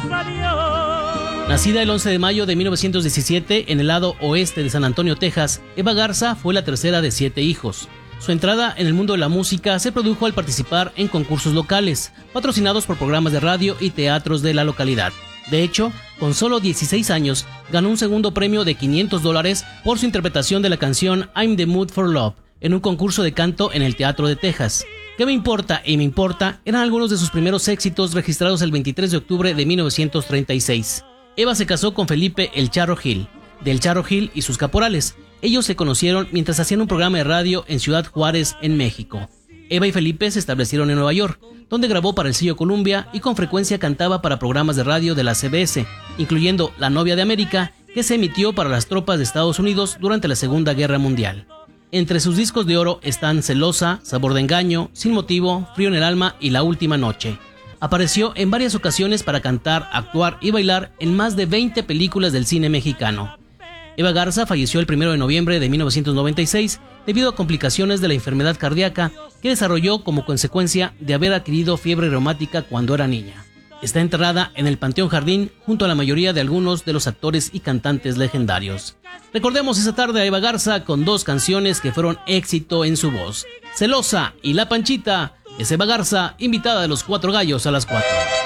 Nacida el 11 de mayo de 1917 en el lado oeste de San Antonio, Texas, Eva Garza fue la tercera de 7 hijos. Su entrada en el mundo de la música se produjo al participar en concursos locales, patrocinados por programas de radio y teatros de la localidad. De hecho, con solo 16 años, ganó un segundo premio de $500 por su interpretación de la canción I'm in the Mood for Love, en un concurso de canto en el Teatro de Texas. ¿Qué me importa y me importa? Eran algunos de sus primeros éxitos registrados el 23 de octubre de 1936. Eva se casó con Felipe El Charro Gil, del Charro Gil y sus Caporales. Ellos se conocieron mientras hacían un programa de radio en Ciudad Juárez, en México. Eva y Felipe se establecieron en Nueva York, donde grabó para el sello Columbia y con frecuencia cantaba para programas de radio de la CBS, incluyendo La Novia de América, que se emitió para las tropas de Estados Unidos durante la Segunda Guerra Mundial. Entre sus discos de oro están Celosa, Sabor de Engaño, Sin Motivo, Frío en el Alma y La Última Noche. Apareció en varias ocasiones para cantar, actuar y bailar en más de 20 películas del cine mexicano. Eva Garza falleció el 1 de noviembre de 1996 debido a complicaciones de la enfermedad cardíaca que desarrolló como consecuencia de haber adquirido fiebre reumática cuando era niña. Está enterrada en el Panteón Jardín junto a la mayoría de algunos de los actores y cantantes legendarios. Recordemos esa tarde a Eva Garza con 2 canciones que fueron éxito en su voz: Celosa y La Panchita. Es Eva Garza, invitada de los 4 Gallos a las 4.